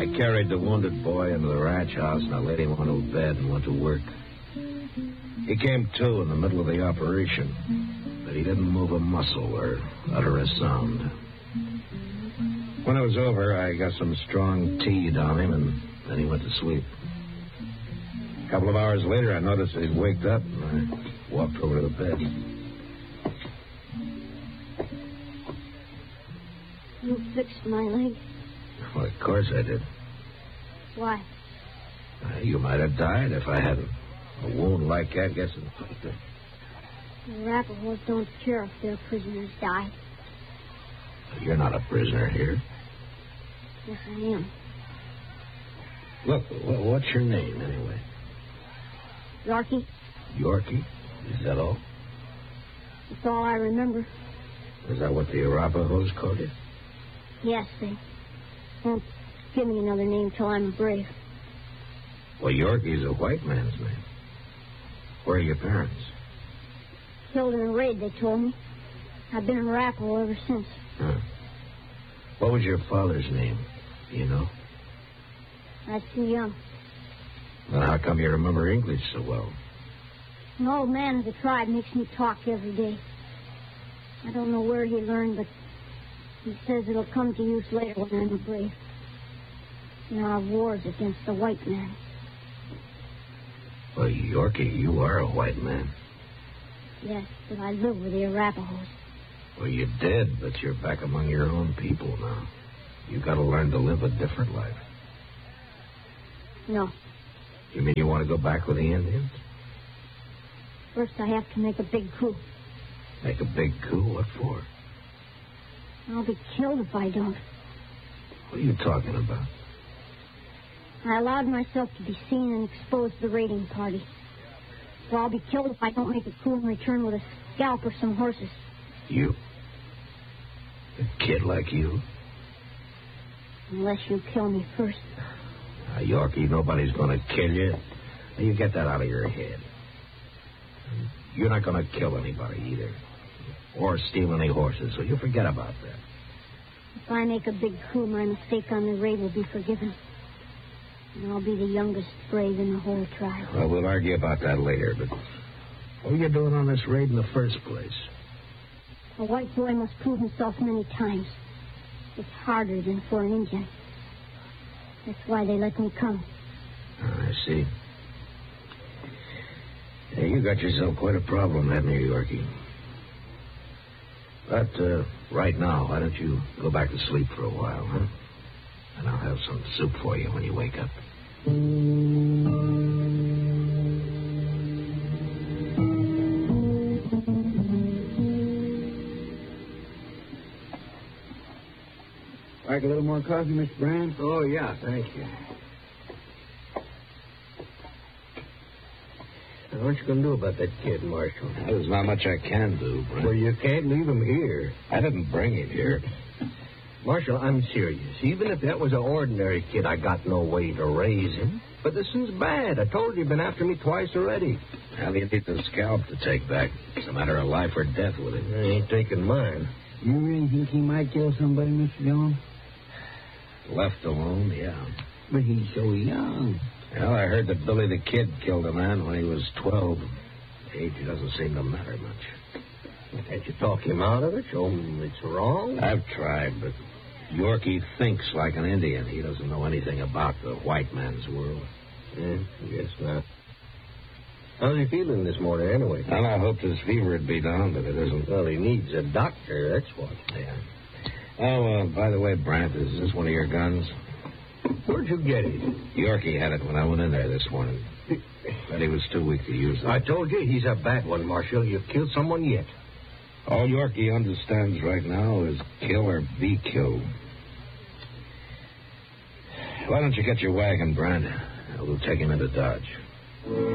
I carried the wounded boy into the ranch house, and I laid him onto a bed and went to work. He came to in the middle of the operation, but he didn't move a muscle or utter a sound. When it was over, I got some strong tea on him, and then he went to sleep. A couple of hours later, I noticed that he'd waked up, and I walked over to the bed. You fixed my leg? Well, of course I did. Why? You might have died if I hadn't. A wound like that gets infected. The Arapahoes don't care if their prisoners die. You're not a prisoner here. Yes, I am. Look, what's your name, anyway? Yorkie? Yorkie? Is that all? That's all I remember. Is that what the Arapahoes called you? Yes, they won't give me another name till I'm brave. Well, Yorkie's a white man's name. Where are your parents? Killed in a raid, they told me. I've been an Arapaho ever since. Huh. What was your father's name? Do you know? I was too young. Then how come you remember English so well? An old man of the tribe makes me talk every day. I don't know where he learned, but he says it'll come to use later when I'm brave. In our wars against the white man. Well, Yorkie, you are a white man. Yes, but I live with the Arapahoes. Well, you did, but you're back among your own people now. You gotta learn to live a different life. No. You mean you want to go back with the Indians? First, I have to make a big coup. Make a big coup? What for? I'll be killed if I don't. What are you talking about? I allowed myself to be seen and exposed to the raiding party. So I'll be killed if I don't make a coup and return with a scalp or some horses. You? A kid like you? Unless you kill me first. Yorkie, nobody's going to kill you. You get that out of your head. You're not going to kill anybody either. Or steal any horses, so you forget about that. If I make a big coup, my mistake on the raid will be forgiven. And I'll be the youngest brave in the whole tribe. Well, we'll argue about that later, but what were you doing on this raid in the first place? A white boy must prove himself many times. It's harder than for an Indian. That's why they let me come. I see. Yeah, you got yourself quite a problem, haven't you, Yorkie? But right now, why don't you go back to sleep for a while, huh? And I'll have some soup for you when you wake up. Like a little more coffee, Mr. Brand? Oh, yeah, thank you. Now, what you going to do about that kid, Marshal? There's not much I can do, Brent. Well, you can't leave him here. I didn't bring him here. Marshal, I'm serious. Even if that was an ordinary kid, I got no way to raise him. But this is bad. I told you, you've been after me twice already. Well, you need the scalp to take back. It's a matter of life or death with him. I ain't taking mine. You really think he might kill somebody, Mr. Jones? Left alone, yeah. But he's so young. Well, I heard that Billy the Kid killed a man when he was 12. Age doesn't seem to matter much. Can't you talk him out of it? Show him it's wrong? I've tried, but Yorkie thinks like an Indian. He doesn't know anything about the white man's world. Yeah, I guess not. How's he feeling this morning, anyway? Well, I hoped his fever would be down, but it isn't. Well, he needs a doctor, that's what. Yeah. Oh, by the way, Brant, is this one of your guns? Where'd you get it? Yorkie had it when I went in there this morning. But he was too weak to use it. I told you he's a bad one, Marshal. You've killed someone yet. All Yorkie understands right now is kill or be killed. Why don't you get your wagon, Brant? We'll take him into Dodge.